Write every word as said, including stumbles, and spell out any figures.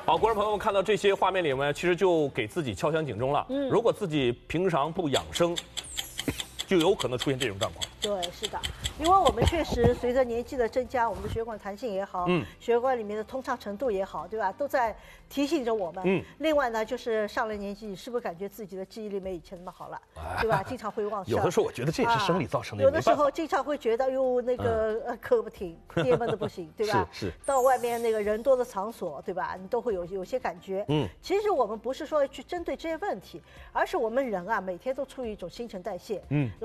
好，观众朋友们看到这些画面里面，其实就给自己敲响警钟了。嗯，如果自己平常不养生，就有可能出现这种状况。 对，是的，因为我们确实随着年纪的增加，我们的血管弹性也好，嗯，血管里面的通畅程度也好，对吧，都在提醒着我们。嗯，另外呢，就是上了年纪，是不是感觉自己的记忆力没以前那么好了，对吧？经常会忘事。 有的时候我觉得这也是生理造成的。 有的时候经常会觉得，哟，那个呃咳不停，憋闷的不行，对吧？ 是是。 到外面那个人多的场所，对吧？你都会有有些感觉。嗯，其实我们不是说去针对这些问题，而是我们人啊，每天都处于一种新陈代谢。嗯，